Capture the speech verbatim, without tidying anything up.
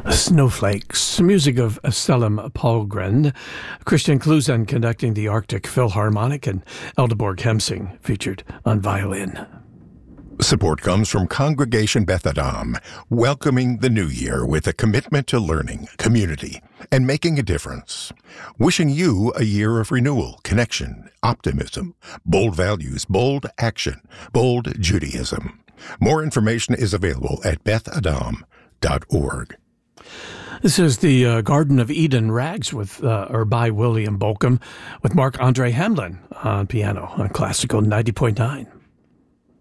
Snowflakes, music of Stellum Palgren, Christian Klusen conducting the Arctic Philharmonic, and Eldeborg Hemsing featured on violin. Support comes from Congregation Beth Adam, welcoming the new year with a commitment to learning, community, and making a difference. Wishing you a year of renewal, connection, optimism, bold values, bold action, bold Judaism. More information is available at beth adam dot org. This is the uh, Garden of Eden Rags with uh, or by William Bolcom with Mark Andre Hamlin on piano on Classical ninety point nine.